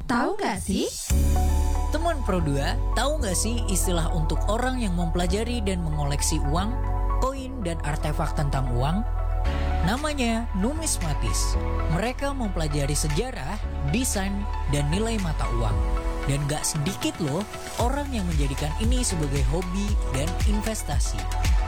Tahu nggak sih? Teman Pro2, tahu nggak sih istilah untuk orang yang mempelajari dan mengoleksi uang, koin, dan artefak tentang uang? Namanya numismatis. Mereka mempelajari sejarah, desain, dan nilai mata uang. Dan gak sedikit loh orang yang menjadikan ini sebagai hobi dan investasi.